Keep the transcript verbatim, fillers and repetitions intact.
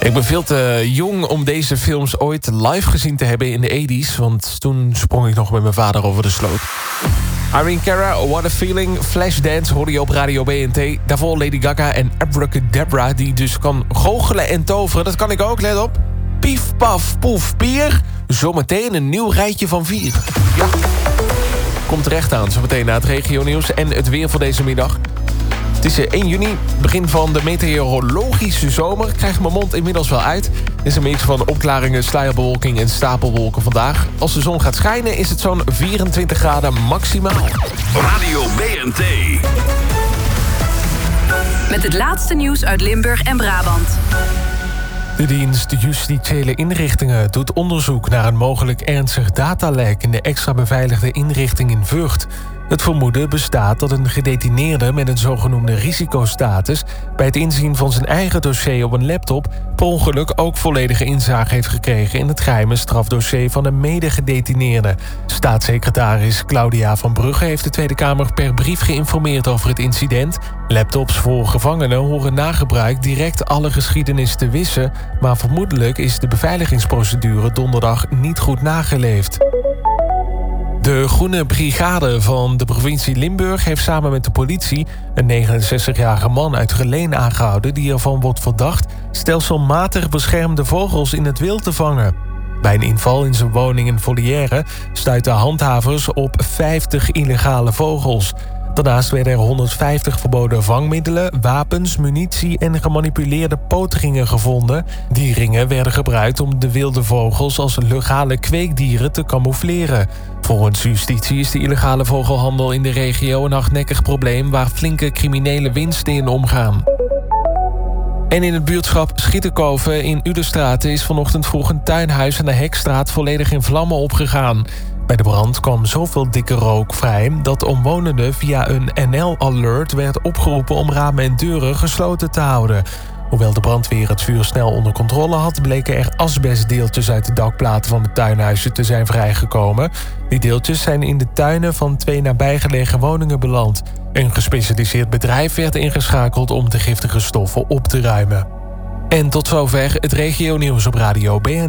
Ik ben veel te jong om deze films ooit live gezien te hebben in de tachtiger, want toen sprong ik nog met mijn vader over de sloot. Irene Cara, What a Feeling, Flashdance hoorde je op Radio B N T. Daarvoor Lady Gaga en Abracadabra, die dus kan goochelen en toveren. Dat kan ik ook, let op. Pief, paf, poef, pier. Zometeen een nieuw rijtje van vier. Ja. Komt terecht aan, zometeen na het regionieuws en het weer voor deze middag. Het is één juni, begin van de meteorologische zomer. Ik krijg mijn mond inmiddels wel uit. Het is een mix van opklaringen, sluierbewolking en stapelwolken vandaag. Als de zon gaat schijnen is het zo'n vierentwintig graden maximaal. Radio B N T. Met het laatste nieuws uit Limburg en Brabant. De dienst Justitiële Inrichtingen doet onderzoek naar een mogelijk ernstig datalek in de extra beveiligde inrichting in Vught. Het vermoeden bestaat dat een gedetineerde met een zogenoemde risicostatus bij het inzien van zijn eigen dossier op een laptop per ongeluk ook volledige inzage heeft gekregen in het geheime strafdossier van een medegedetineerde. Staatssecretaris Claudia van Brugge heeft de Tweede Kamer per brief geïnformeerd over het incident. Laptops voor gevangenen horen na gebruik direct alle geschiedenis te wissen, maar vermoedelijk is de beveiligingsprocedure donderdag niet goed nageleefd. De Groene Brigade van de provincie Limburg heeft samen met de politie een negenenzestigjarige man uit Geleen aangehouden die ervan wordt verdacht stelselmatig beschermde vogels in het wild te vangen. Bij een inval in zijn woning in Volière stuitten handhavers op vijftig illegale vogels. Daarnaast werden er honderdvijftig verboden vangmiddelen, wapens, munitie en gemanipuleerde pootringen gevonden. Die ringen werden gebruikt om de wilde vogels als legale kweekdieren te camoufleren. Volgens justitie is de illegale vogelhandel in de regio een hardnekkig probleem waar flinke criminele winsten in omgaan. En in het buurtschap Schietenkoven in Uderstraat is vanochtend vroeg een tuinhuis aan de Hekstraat volledig in vlammen opgegaan. Bij de brand kwam zoveel dikke rook vrij dat omwonenden via een N L-alert werd opgeroepen om ramen en deuren gesloten te houden. Hoewel de brandweer het vuur snel onder controle had, bleken er asbestdeeltjes uit de dakplaten van de tuinhuizen te zijn vrijgekomen. Die deeltjes zijn in de tuinen van twee nabijgelegen woningen beland. Een gespecialiseerd bedrijf werd ingeschakeld om de giftige stoffen op te ruimen. En tot zover het regionieuws op Radio B N.